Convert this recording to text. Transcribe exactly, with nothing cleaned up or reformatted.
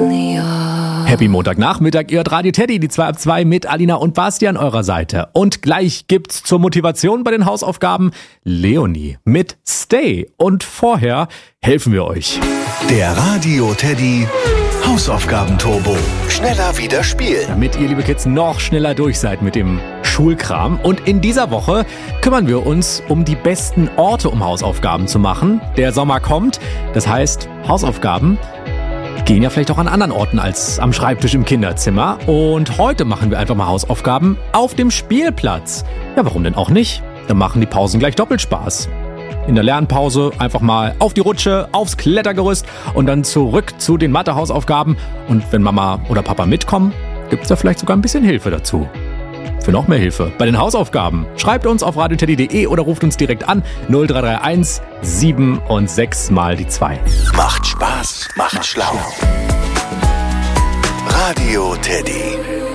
Happy Montagnachmittag, ihr hört Radio Teddy, die zwei ab zwei mit Alina und Basti an eurer Seite. Und gleich gibt's zur Motivation bei den Hausaufgaben Leonie mit Stay. Und vorher helfen wir euch. Der Radio Teddy Hausaufgaben-Turbo. Schneller wieder spielen. Damit ihr, liebe Kids, noch schneller durch seid mit dem Schulkram. Und in dieser Woche kümmern wir uns um die besten Orte, um Hausaufgaben zu machen. Der Sommer kommt, das heißt, Hausaufgaben gehen ja vielleicht auch an anderen Orten als am Schreibtisch im Kinderzimmer. Und heute machen wir einfach mal Hausaufgaben auf dem Spielplatz. Ja, warum denn auch nicht? Dann machen die Pausen gleich doppelt Spaß. In der Lernpause einfach mal auf die Rutsche, aufs Klettergerüst und dann zurück zu den Mathe-Hausaufgaben. Und wenn Mama oder Papa mitkommen, gibt's da vielleicht sogar ein bisschen Hilfe dazu. Für noch mehr Hilfe bei den Hausaufgaben schreibt uns auf radio teddy punkt de oder ruft uns direkt an null drei drei eins sieben und sechs mal die zwei. Macht Spaß, macht schlau. Radio Teddy.